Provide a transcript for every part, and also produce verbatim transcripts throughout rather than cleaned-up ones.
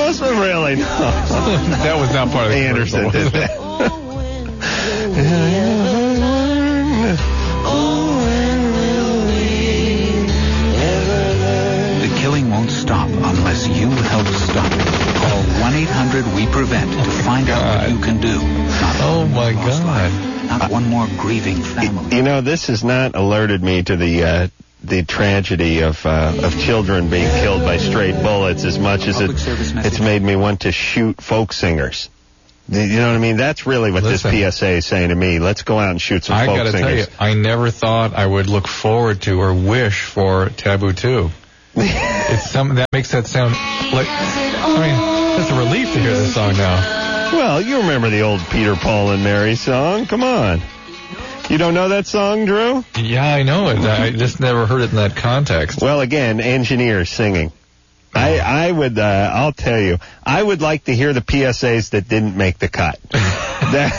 Postman, really? No. That was not part of the Anderson did that. The killing won't stop unless you help stop it. Call one eight hundred we prevent to find out what you can do. Not Oh, my God. life, not one more grieving family. You know, this has not alerted me to the uh, the tragedy of uh, of children being killed by straight bullets as much as it, it's made me want to shoot folk singers. You know what I mean? That's really what Listen, this P S A is saying to me. Let's go out and shoot some I folk gotta singers. tell you, I never thought I would look forward to or wish for Taboo two. It's some that makes that sound like, I mean, it's a relief to hear this song now. Well, you remember the old Peter, Paul, and Mary song. Come on. You don't know that song, Drew? Yeah, I know it. I just never heard it in that context. Well, again, engineers singing. I, I would, uh, I'll tell you, I would like to hear the P S As that didn't make the cut. that,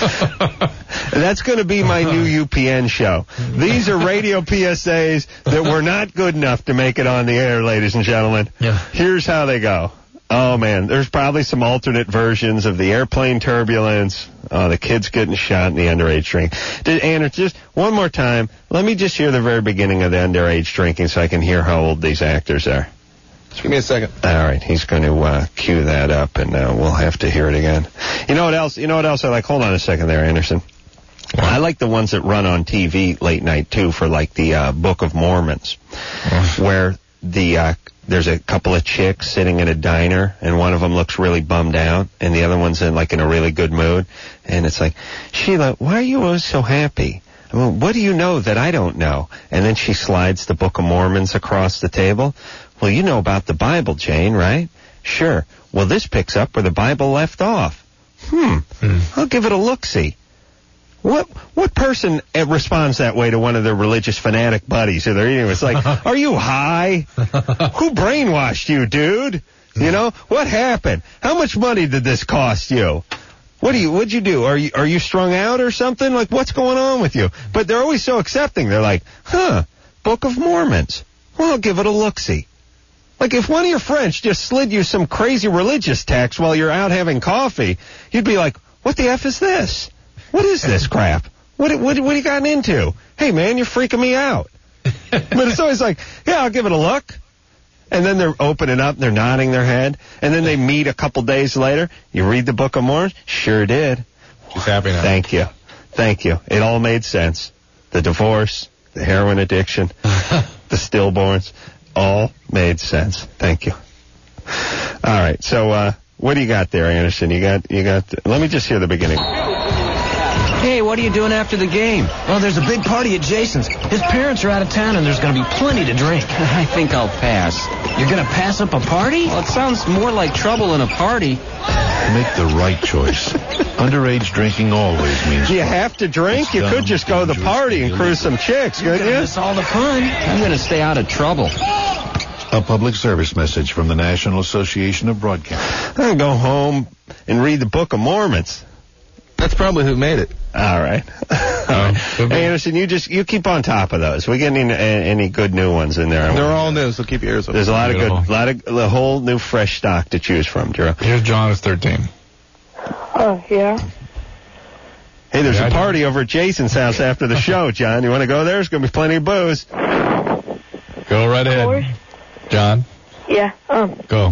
that's going to be my new U P N show. These are radio P S As that were not good enough to make it on the air, ladies and gentlemen. Yeah. Here's how they go. Oh, man, there's probably some alternate versions of the airplane turbulence. Oh, the kid's getting shot in the underage drink. Did, Anders, just one more time, let me just hear the very beginning of the underage drinking so I can hear how old these actors are. Just give me a second. All right, he's going to uh, cue that up, and uh, we'll have to hear it again. You know what else? You know what else I like? Hold on a second there, Anderson. I like the ones that run on T V late night too, for like the uh, Book of Mormons, where the uh, there's a couple of chicks sitting in a diner, and one of them looks really bummed out, and the other one's in like in a really good mood, and it's like, Sheila, why are you always so happy? I mean, what do you know that I don't know? And then she slides the Book of Mormons across the table. Well, you know about the Bible, Jane, right? Sure. Well, this picks up where the Bible left off. Hmm. hmm. I'll give it a look-see. What what person uh, responds that way to one of their religious fanatic buddies? Or they're eating? It's like, are you high? Who brainwashed you, dude? You know, what happened? How much money did this cost you? What do you, what'd you do? Are you, are you strung out or something? Like, what's going on with you? But they're always so accepting. They're like, huh, Book of Mormons. Well, I'll give it a look-see. Like, if one of your friends just slid you some crazy religious text while you're out having coffee, you'd be like, what the F is this? What is this crap? What, what, what have you gotten into? Hey, man, you're freaking me out. But it's always like, yeah, I'll give it a look. And then they're opening up, they're nodding their head, and then they meet a couple days later. You read the Book of Mormon? Sure did. She's happy now. Thank you. Thank you. It all made sense. The divorce, the heroin addiction, the stillborns, all made sense. Thank you. All right, so uh, what do you got there, Anderson? You got, you got. Let me just hear the beginning. Hey, what are you doing after the game? Oh, there's a big party at Jason's. His parents are out of town, and there's going to be plenty to drink. I think I'll pass. You're going to pass up a party? Well, it sounds more like trouble in a party. Make the right choice. Underage drinking always means... Do you have to drink? You could just go to the party and cruise some chicks, couldn't you? Miss all the fun. I'm going to stay out of trouble. A public service message from the National Association of Broadcasters. I'm going to go home and read the Book of Mormons. That's probably who made it. All right. All right. Hey, Anderson, you just you keep on top of those. We get any, any good new ones in there? They're all new, so keep your ears open. There's a lot of good, a lot of a whole new fresh stock to choose from, Drew. Here's John is thirteen. Oh, yeah. Hey, there's yeah, a party over at Jason's house after the show, John. You want to go there? There's going to be plenty of booze. Go right ahead. John? Yeah, um... Go.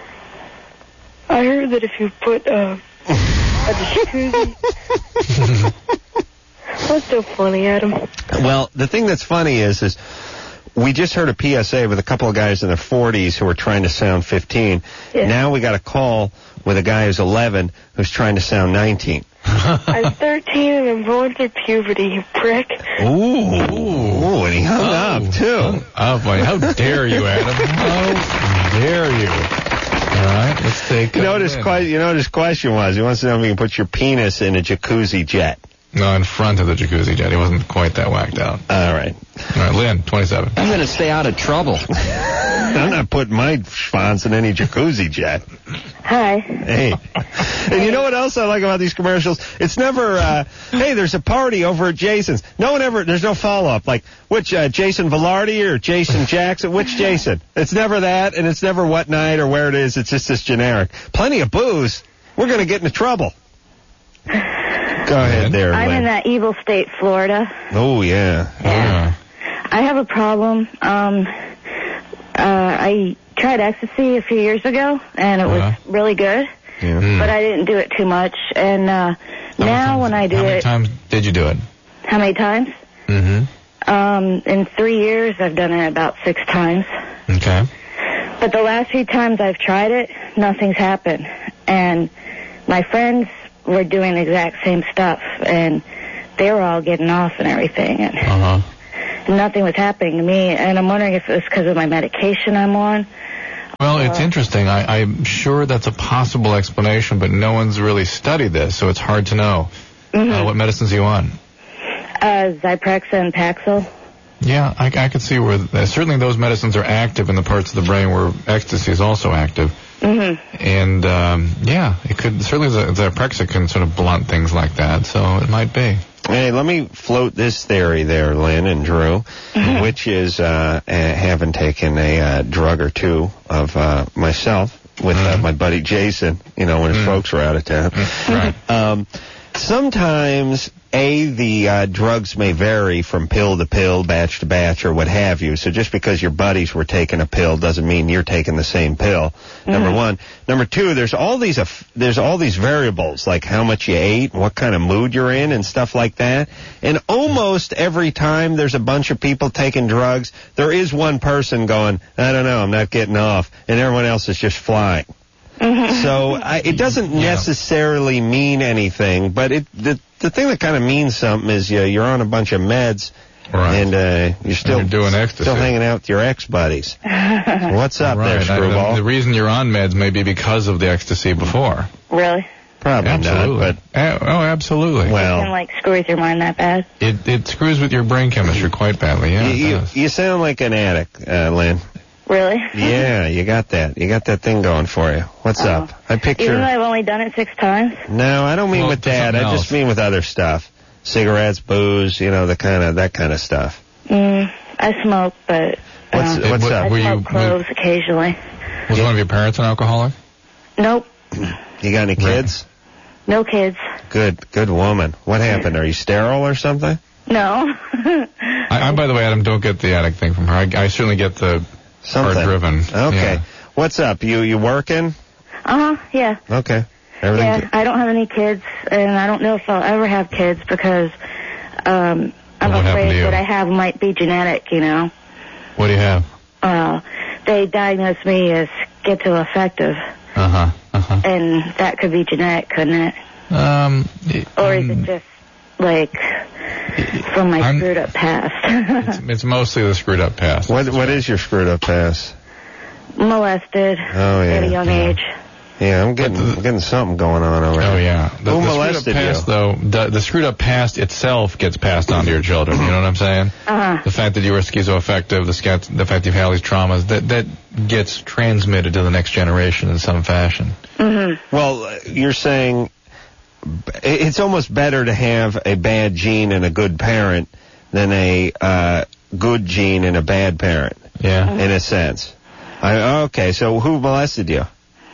I heard that if you put, uh... a jacuzzi... What's so funny, Adam? Well, the thing that's funny is, is we just heard a P S A with a couple of guys in their forties who were trying to sound fifteen. Yeah. Now we got a call with a guy who's eleven who's trying to sound nineteen. I'm thirteen and I'm going through puberty, you prick. Ooh, ooh, and he hung Oh. up, too. Oh, boy, how dare you, Adam? How dare you? All right, let's take You know what his, que- you know what his question was? He wants to know if you can put your penis in a jacuzzi jet. No, in front of the jacuzzi jet. He wasn't quite that whacked out. All right. All right, Lynn, twenty-seven. I'm going to stay out of trouble. I'm not putting my schwanz in any jacuzzi jet. Hi. Hey. And you know what else I like about these commercials? It's never, uh, hey, there's a party over at Jason's. No one ever, there's no follow-up. Like, which, uh, Jason Velarde or Jason Jackson? Which Jason? It's never that, and it's never what night or where it is. It's just this generic. Plenty of booze. We're going to get into trouble. Go ahead there, I'm Lynn. in that evil state, Florida. Oh, yeah. Yeah. I have a problem. Um, uh, I tried ecstasy a few years ago, and it was Uh-huh. really good, Yeah. Mm. but I didn't do it too much. And uh, now when I do How many it, times did you do it? how many times? Mm-hmm. Um, in three years, I've done it about six times. Okay. But the last few times I've tried it, nothing's happened. And my friends were doing the exact same stuff, and they were all getting off and everything, and Uh-huh. nothing was happening to me. And I'm wondering if it was because of my medication I'm on. Well, it's interesting. I, I'm sure that's a possible explanation, but no one's really studied this, so it's hard to know. Mm-hmm. Uh, what medicines are you on? Uh, Zyprexa and Paxil. Yeah, I, I could see where uh, certainly those medicines are active in the parts of the brain where ecstasy is also active. Mm-hmm. And, um, yeah, it could certainly the Zyprexa can sort of blunt things like that, so it might be. Hey, let me float this theory there, Lynn and Drew, which is uh, uh, having taken a uh, drug or two of uh, myself with uh, my buddy Jason, you know, when his folks were out of town. Right. Um, sometimes, A, the uh, drugs may vary from pill to pill, batch to batch, or what have you. So just because your buddies were taking a pill doesn't mean you're taking the same pill. Number one. Number two, there's all these uh, there's all these variables, like how much you ate, what kind of mood you're in, and stuff like that. And almost every time there's a bunch of people taking drugs, there is one person going, I don't know, I'm not getting off, and everyone else is just flying. So I, it doesn't necessarily mean anything, but it the the thing that kind of means something is you, you're on a bunch of meds, Right. and uh, you're still You're doing ecstasy. still hanging out with your ex buddies. What's up there, Right. I- Screwball? the, the reason you're on meds may be because of the ecstasy before. Really? Probably Absolutely. not, but Uh, oh, absolutely. Can, well, like, screw with your mind that bad? It it screws with your brain chemistry quite badly. Yeah, you, it you does. you sound like an addict, uh, Lynn. Really? Yeah, you got that. You got that thing going for you. What's Oh. up? I Even though picture. I've only done it six times? No, I don't mean Well, with do that. I something just else. mean with other stuff. Cigarettes, booze, you know, the kind of that kind of stuff. Mm, I smoke, but What's uh, what's what- I up? were you- smoke cloves occasionally. Was one of your parents an alcoholic? Nope. You got any kids? No kids. Good, good woman. What happened? Are you sterile or something? No. I, I, by the way, Adam, don't get the addict thing from her. I, I certainly get the Something. hard-driven. Okay. Yeah. What's up? You you working? Uh-huh, yeah. Okay. Everything. Yeah, I don't have any kids, and I don't know if I'll ever have kids because um, I'm What happened to afraid you? what I have might be genetic, you know. What do you have? Uh, they diagnosed me as schizoaffective, Uh-huh. Uh-huh. and that could be genetic, couldn't it? Um, Or is it just, like, from my I'm- screwed up past? it's, it's mostly the screwed up past. What what is your screwed up past? Molested Oh, yeah. at a young age. Yeah, I'm getting I'm getting something going on over Oh here. yeah. The, Who the screwed up molested past, you? though, the, the screwed up past itself gets passed on to your children. You know what I'm saying? Uh-huh. The fact that you were schizoaffective, the, scat, the fact you've had all these traumas, that that gets transmitted to the next generation in some fashion. Mm-hmm. Well, uh, you're saying it's almost better to have a bad gene and a good parent than a uh, good gene and a bad parent, Yeah. in a sense. I, okay, so who molested you?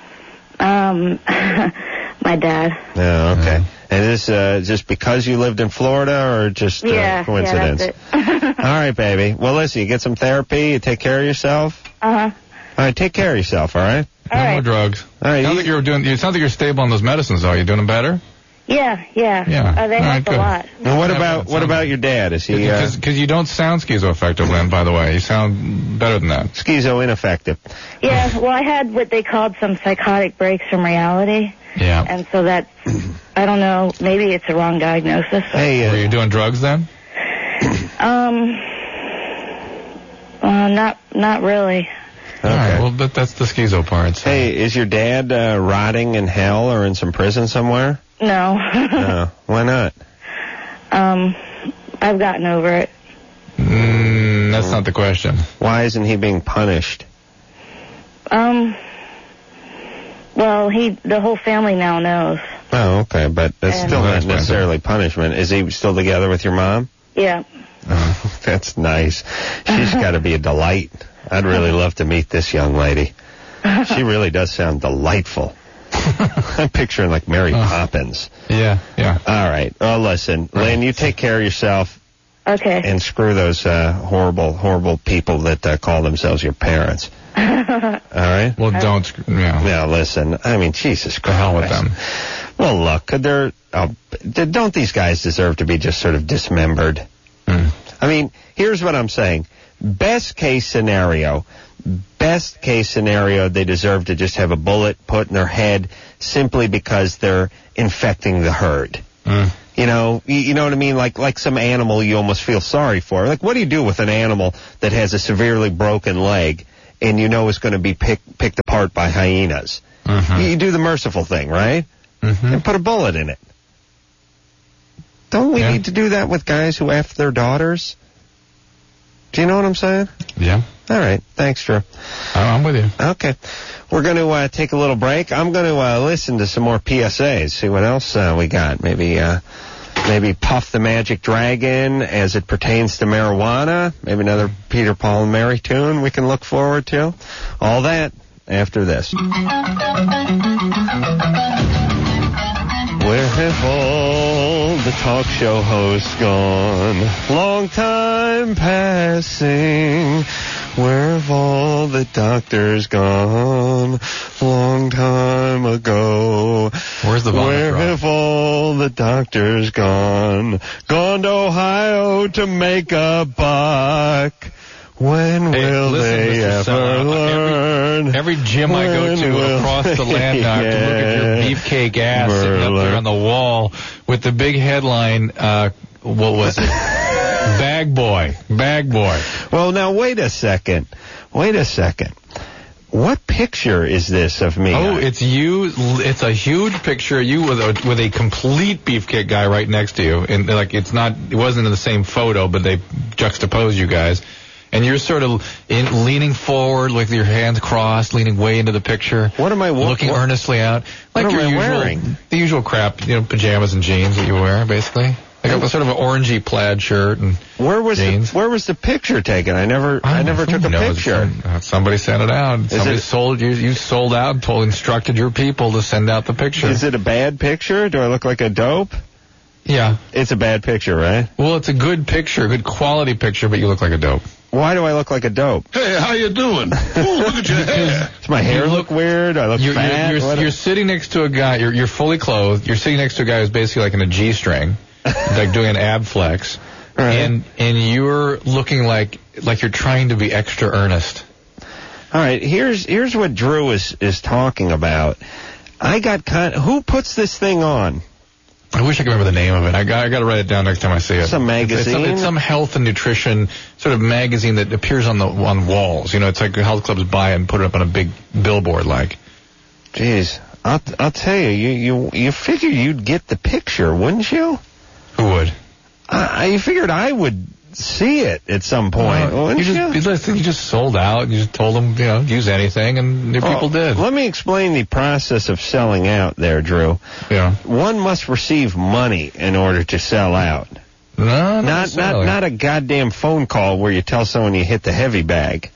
Um, my dad. Oh, okay. Yeah. And is this uh, just because you lived in Florida or just uh, Yeah, coincidence? yeah, that's it. All right, baby. Well, listen, you get some therapy, you take care of yourself. Uh-huh. All right, take care of yourself, all right? No All more right. drugs. All right, Sounds you- like you're doing. It sounds like you're stable on those medicines, though. Are you doing them better? Yeah, yeah. Yeah. Uh, they All right, help a good. lot. And what Yeah, about but it what sounds- about your dad? Is he uh, Because you don't sound schizoaffective, Lynn, by the way. You sound better than that. schizo ineffective? Yeah, well, I had what they called some psychotic breaks from reality, Yeah. and so that's, I don't know, maybe it's a wrong diagnosis. Hey, Were uh, you doing drugs then? Um, uh, not, not really. All right. okay. Well, that, that's the schizo part. So. Hey, is your dad uh, rotting in hell or in some prison somewhere? No. No. Why not? Um, I've gotten over it. Mm, that's not the question. Why isn't he being punished? Um, well, he, the whole family now knows. Oh, okay, but that's And- still Well, not that's necessarily punishment. Is he still together with your mom? Yeah. Oh, that's nice. She's got to be a delight. I'd really love to meet this young lady. She really does sound delightful. I'm picturing like Mary Oh. Poppins. Yeah, yeah. All right. Well, listen, Lynn, you take care of yourself Okay. and screw those uh, horrible, horrible people that uh, call themselves your parents. All right? Well, don't. sc- Yeah. Now, listen, I mean, Jesus The Christ. hell with them. Well, look, could there, uh, don't these guys deserve to be just sort of dismembered? Mm. I mean, here's what I'm saying. Best case scenario, best case scenario, they deserve to just have a bullet put in their head simply because they're infecting the herd. Mm. You know, you, you know what I mean? Like like some animal you almost feel sorry for. Like, what do you do with an animal that has a severely broken leg and you know is going to be pick, picked apart by hyenas? Mm-hmm. You, you do the merciful thing, right? Mm-hmm. And put a bullet in it. Don't we Yeah. need to do that with guys who F their daughters? Do you know what I'm saying? Yeah. All right. Thanks, Drew. Oh, I'm with you. Okay. We're going to uh, take a little break. I'm going to uh, listen to some more P S As, see what else uh, we got. Maybe uh, maybe Puff the Magic Dragon as it pertains to marijuana. Maybe another Peter, Paul, and Mary tune we can look forward to. All that after this. Where have all the talk show hosts gone? Long time passing. Where have all the doctors gone? Long time ago. Where's the vomit Where drop? have all the doctors gone? Gone to Ohio to make a buck. When Hey, will listen, they Mister ever Seller, learn? Every gym I go When to will across the land now, I have to look at your Yeah. beefcake ass sitting up there on the wall with the big headline, uh, what was it? Bag boy. Bag boy. Well, now, wait a second. Wait a second. What picture is this of me? Oh, it's you. It's a huge picture of you with a, with a complete beefcake guy right next to you. And like, it's not, it wasn't in the same photo, but they juxtaposed you guys. And you're sort of in, leaning forward with your hands crossed, leaning way into the picture. What am I wa- looking what- earnestly out? Like What am your I usual, wearing? The usual crap, you know, pajamas and jeans that you wear, basically. Like a sort of an orangey plaid shirt and Where was the, jeans. where was the picture taken? I never I, don't know, never took a who knows? picture. Some- uh, somebody sent it out. Somebody it- sold you. You sold out and told instructed your people to send out the picture. Is it a bad picture? Do I look like a dope? Yeah. It's a bad picture, right? Well, it's a good picture, a good quality picture, but you look like a dope. Why do I look like a dope? Hey, how you doing? Ooh, look at your hair. Does my hair You look, look- weird? I look You're, fat? you're, What- you're, you're sitting next to a guy. You're, you're fully clothed. You're sitting next to a guy who's basically like in a G-string, like doing an ab flex, Right. and and you're looking like like you're trying to be extra earnest. All right, here's here's what Drew is is talking about. I got kind. Who puts this thing on? I wish I could remember the name of it. I got I got to write it down next time I see it. Some It's, it's, some, magazine? it's some health and nutrition sort of magazine that appears on the on walls. You know, it's like the health clubs buy it and put it up on a big billboard. Like, Jeez, I'll I'll tell you, you you you figure you'd get the picture, wouldn't you? who would? I, I figured I would see it at some point, Uh, wouldn't you you? just you listen, you just sold out. You just told them, you know, use anything, and the people Oh, did. Let me explain the process of selling out there, Drew. Yeah. One must receive money in order to sell out. No, not Not not necessarily. not a goddamn phone call where you tell someone you hit the heavy bag.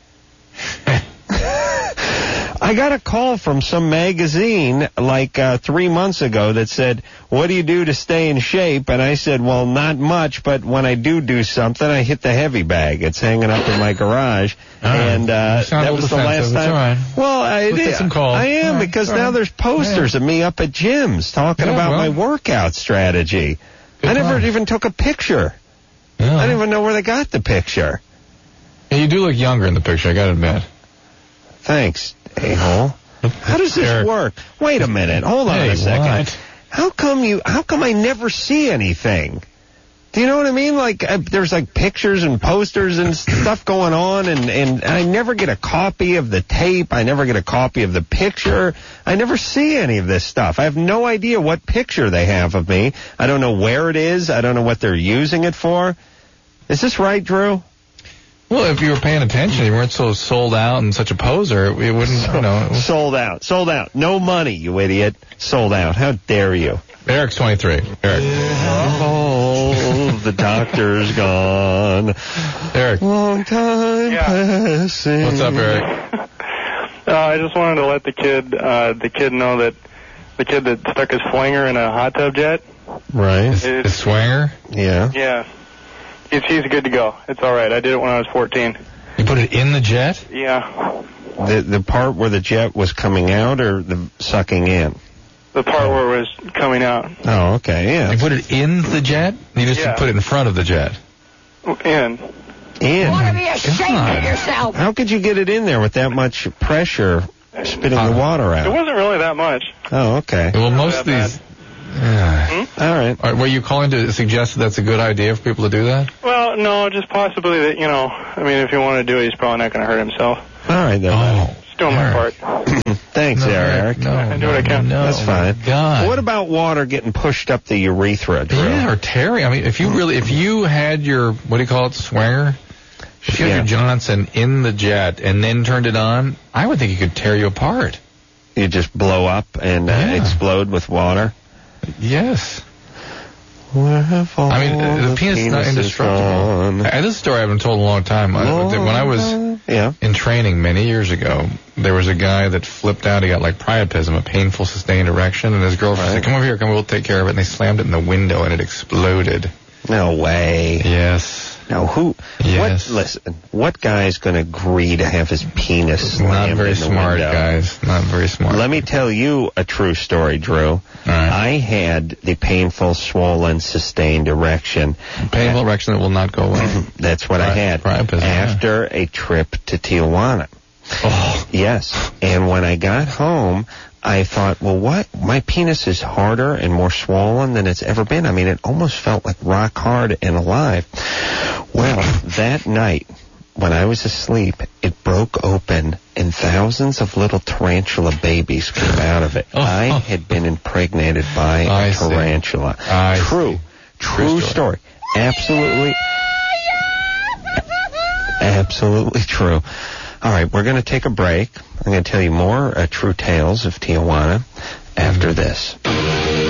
I got a call from some magazine like uh, three months ago that said, "What do you do to stay in shape?" And I said, "Well, not much, but when I do do something, I hit the heavy bag. It's hanging up in my garage." All right. And uh, You sound a that little was the last defensive. It's time. all right. Well, I Let's did. get some calls. I am All right. because All now right. there's posters of me up at gyms talking Yeah, about well. my workout strategy. Good I never time. even took a picture. Yeah. I don't even know where they got the picture. Yeah, you do look younger in the picture, I gotta admit. Thanks, a-hole. How does this Eric. work? Wait a minute. Hold on Hey, a second. what? How come you? How come I never see anything? Do you know what I mean? Like, uh, there's like pictures and posters and stuff going on, and, and I never get a copy of the tape. I never get a copy of the picture. I never see any of this stuff. I have no idea what picture they have of me. I don't know where it is. I don't know what they're using it for. Is this right, Drew? Well, if you were paying attention, you weren't so sold out and such a poser, it wouldn't, you know. It sold out. Sold out. No money, you idiot. Sold out. How dare you? Eric's twenty-three. Eric. Oh, the doctor's gone. Eric. Long time Yeah. passing. What's up, Eric? Uh, I just wanted to let the kid, uh, the kid know that the kid that stuck his flanger in a hot tub jet. Right. His, his swanger? Yeah. Yeah. He's, he's good to go. It's all right. I did it when I was fourteen. You put it in the jet? Yeah. The the part where the jet was coming out or the sucking in? The part where it was coming out. Oh, okay, yeah. You put it in the jet? You just Yeah. put it in front of the jet? In. In? Want to be ashamed of yourself. How could you get it in there with that much pressure spitting Uh, the water It out? wasn't really that much. Oh, okay. Well, most of that these... Yeah. Hmm? All right. All right. Were you calling to suggest that that's a good idea for people to do that? Well, no, just possibly that, you know, I mean, if you want to do it, he's probably not going to hurt himself. All right, then. Oh. Just doing my part. Thanks No, there, Eric. No, I do no, what I can. No, That's fine. God. What about water getting pushed up the urethra, Drew? Yeah, or Terry. I mean, if you really, if you had your, what do you call it, swanger? If you had Yeah. your Johnson in the jet and then turned it on, I would think it could tear you apart. You just blow up and uh, Yeah. explode with water? Yes. Where have all I mean, uh, the the penis is not penises indestructible. gone? Uh, this story I've been told a long time. I, when I was yeah. in training many years ago, there was a guy that flipped out. He got like priapism, a painful sustained erection, and his girlfriend Right. said, "Come over here, come, we'll take care of it." And they slammed it in the window, and it exploded. No way. Yes. No, who? Yes. What? Listen, what guy's going to agree to have his penis slammed Not very in the smart, window? guys. Not very smart. Let me tell you a true story, Drew. right. I had the painful, swollen, sustained erection. Painful erection that will not go away. That's what I Pri- had priapism, yeah. after a trip to Tijuana. Oh. Yes. And when I got home, I thought, well, what? My penis is harder and more swollen than it's ever been. I mean, it almost felt like rock hard and alive. Well, that night, when I was asleep, it broke open and thousands of little tarantula babies came out of it. Oh. I had been impregnated by a I see. tarantula. I True. see. True, True story. story. Absolutely. Absolutely true. All right, we're going to take a break. I'm going to tell you more uh, true tales of Tijuana after this.